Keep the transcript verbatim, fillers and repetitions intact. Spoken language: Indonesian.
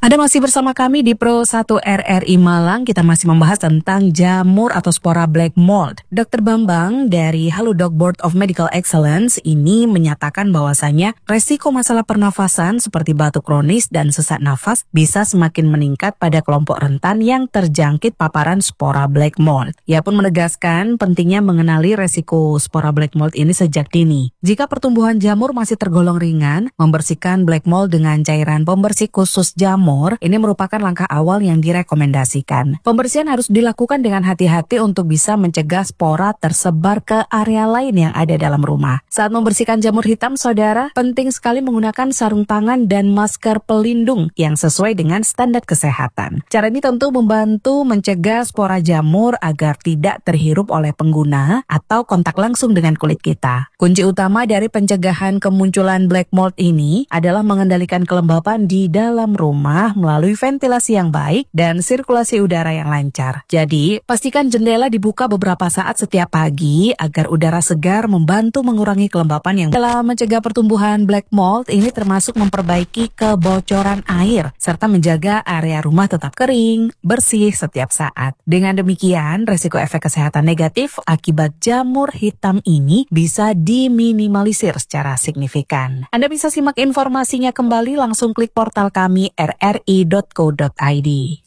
Anda masih bersama kami di Pro satu R R I Malang. Kita masih membahas tentang jamur atau spora black mold. dokter Bambang dari Halodoc Board of Medical Excellence ini menyatakan bahwasanya resiko masalah pernafasan seperti batuk kronis dan sesak nafas bisa semakin meningkat pada kelompok rentan yang terjangkit paparan spora black mold. Ia pun menegaskan pentingnya mengenali resiko spora black mold ini sejak dini. Jika pertumbuhan jamur masih tergolong ringan, membersihkan black mold dengan cairan pembersih khusus jamur ini merupakan langkah awal yang direkomendasikan. Pembersihan harus dilakukan dengan hati-hati untuk bisa mencegah spora tersebar ke area lain yang ada dalam rumah. Saat membersihkan jamur hitam, saudara, penting sekali menggunakan sarung tangan dan masker pelindung yang sesuai dengan standar kesehatan. Cara ini tentu membantu mencegah spora jamur agar tidak terhirup oleh pengguna atau kontak langsung dengan kulit kita. Kunci utama dari pencegahan kemunculan black mold ini adalah mengendalikan kelembapan di dalam rumah melalui ventilasi yang baik dan sirkulasi udara yang lancar. Jadi, pastikan jendela dibuka beberapa saat setiap pagi agar udara segar membantu mengurangi kelembapan yang dalam mencegah pertumbuhan black mold ini termasuk memperbaiki kebocoran air serta menjaga area rumah tetap kering, bersih setiap saat. Dengan demikian, resiko efek kesehatan negatif akibat jamur hitam ini bisa diminimalisir secara signifikan. Anda bisa simak informasinya kembali langsung klik portal kami r r i dot co dot i d.